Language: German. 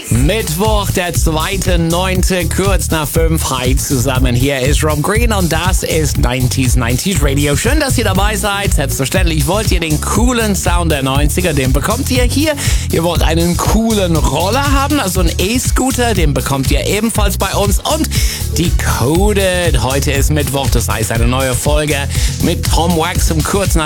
Mittwoch, der 2.9., kurz nach 5. Hi zusammen. Hier ist Rob Green und das ist 90s Radio. Schön, dass ihr dabei seid. Selbstverständlich wollt ihr den coolen Sound der 90er, den bekommt ihr hier. Ihr wollt einen coolen Roller haben, also einen E-Scooter, den bekommt ihr ebenfalls bei uns. Und Decoded. Heute ist Mittwoch, das heißt eine neue Folge mit Tom Wax um kurz nach